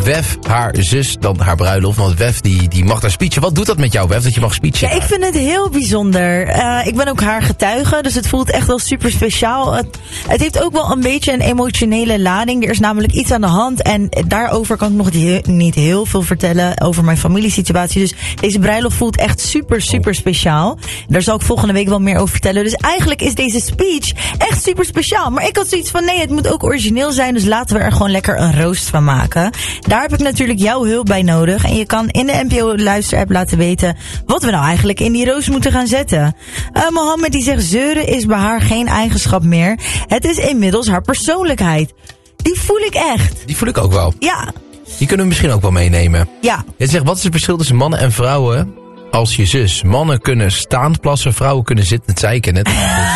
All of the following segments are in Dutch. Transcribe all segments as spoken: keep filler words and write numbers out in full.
Wef haar zus dan haar bruiloft. Want Wef die, die mag daar speechen. Wat doet dat met jou, Wef, dat je mag speechen? Ja, ik vind het heel bijzonder. Uh, ik ben ook haar getuige, dus het voelt echt wel super speciaal. Het, het heeft ook wel een beetje een emotionele lading. Er is namelijk iets aan de hand en daarover kan ik nog die, niet heel veel vertellen over mijn familiesituatie. Dus deze bruiloft voelt echt super, super speciaal. Daar zal ik volgende week wel meer over vertellen. Dus eigenlijk is deze speech echt super speciaal. Maar ik had zoiets van, nee, het moet ook origineel zijn, dus laten we er gewoon lekker een roost van maken. Daar heb ik natuurlijk jouw hulp bij nodig. En je kan in de N P O-luisterapp laten weten wat we nou eigenlijk in die roost moeten gaan zetten. Uh, Mohammed die zegt, zeuren is bij haar geen eigenschap meer. Het is inmiddels haar persoonlijkheid. Die voel ik echt. Die voel ik ook wel. Ja. Die kunnen we misschien ook wel meenemen. Ja. Je zegt, wat is het verschil tussen mannen en vrouwen als je zus? Mannen kunnen staand plassen, vrouwen kunnen zittend zeiken. Net.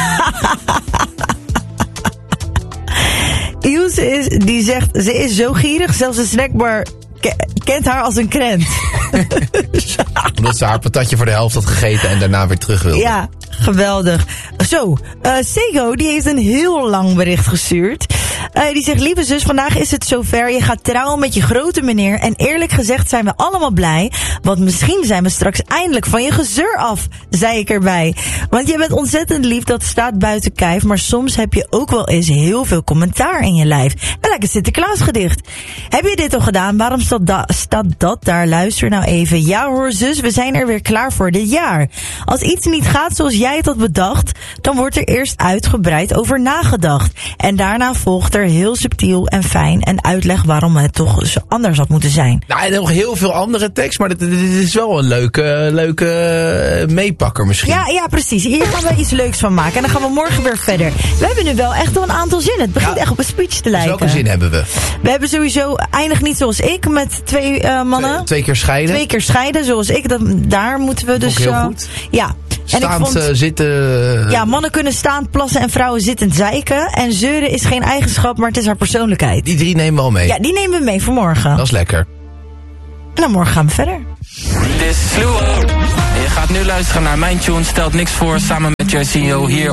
Ilse is, die zegt, ze is zo gierig, zelfs een snackbar ke- kent haar als een krent. Omdat ze haar patatje voor de helft had gegeten en daarna weer terug wilde. Ja, geweldig. Zo, uh, Sego die heeft een heel lang bericht gestuurd. Uh, die zegt, lieve zus, vandaag is het zover. Je gaat trouwen met je grote meneer. En eerlijk gezegd zijn we allemaal blij. Want misschien zijn we straks eindelijk van je gezeur af, zei ik erbij. Want je bent ontzettend lief, dat staat buiten kijf. Maar soms heb je ook wel eens heel veel commentaar in je lijf. Een lekker Sinterklaasgedicht. Heb je dit al gedaan? Waarom staat, da- staat dat daar? Luister nou even. Ja hoor zus, we zijn er weer klaar voor dit jaar. Als iets niet gaat zoals jij het had bedacht, dan wordt er eerst uitgebreid over nagedacht. En daarna volgt er heel subtiel en fijn en uitleg waarom het toch zo anders had moeten zijn. Nou, en nog heel veel andere tekst, maar dit, dit is wel een leuke, leuke meepakker misschien. Ja, ja, precies. Hier gaan we iets leuks van maken en dan gaan we morgen weer verder. We hebben nu wel echt wel een aantal zinnen. Het begint ja, echt op een speech te lijken. Dus welke zin hebben we? We hebben sowieso eindig niet zoals ik met twee uh, mannen. Twee, twee keer scheiden. Twee keer scheiden zoals ik. Dat, daar moeten we dus... Ook heel uh, goed. Ja. Staand en ik vond, uh, zitten... Ja, mannen kunnen staand plassen en vrouwen zittend zeiken. En zeuren is geen eigenschap, maar het is haar persoonlijkheid. Die drie nemen we al mee. Ja, die nemen we mee voor morgen. Dat is lekker. Nou, morgen gaan we verder. Dit is Sluo. Je gaat nu luisteren naar Mijn Tune, stelt niks voor, samen met Jerzinho hier